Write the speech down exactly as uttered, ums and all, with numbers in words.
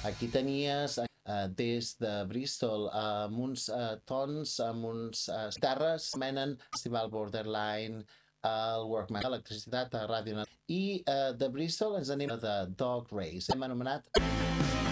Aquí tenies uh, des de Bristol uh, amb uns uh, tons, amb uns uh, guitarres, menen Festival Borderline, el Workman, electricitat a Ràdio. I uh, de Bristol ens anem de Dog Race. Hem anomenat